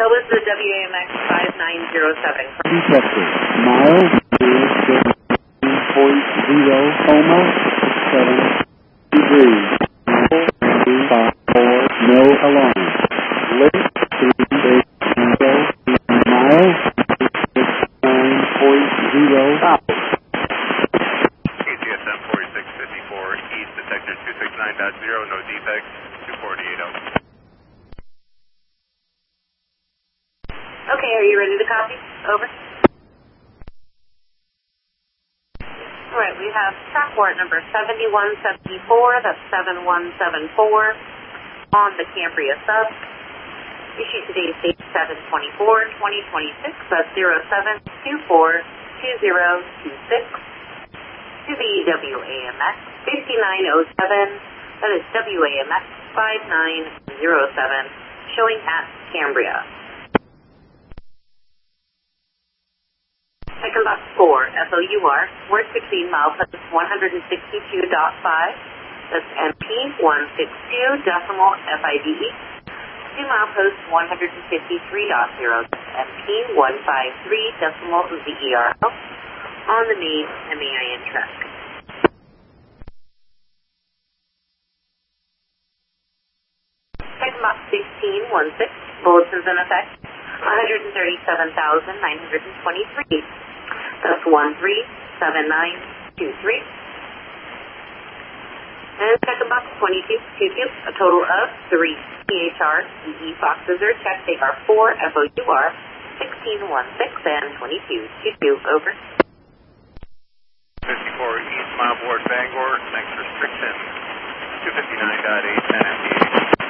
So this is WAMX 5907. Detector, mile 0.0, Homo, 7 degrees, 254, no alarm. Lake 380, mile 9.0 out. KCSM 4654, East Detector 269.0, no defects, 248 Okay, are you ready to copy? Over. All right, we have track warrant number 7174, that's 7174, on the Cambria sub. Issued today's date 7/24/2026, that's 07242026, to the WAMX 5907, that is WAMX 5907, showing at Cambria. Second box 4, FOUR, work between milepost 162.5, that's MP 162, decimal FIDE, to milepost 153.0, that's MP 153, decimal VERL, on the main MAIN track. Second box 1616, bulletins in effect, 137,923. That's 137923. And second box 2222, a total of 3 CHR EE boxes are checked. They are 4 FOUR 1616 and 2222. Over. 54 East Mile Board Bangor, next restriction 259.810 MPH.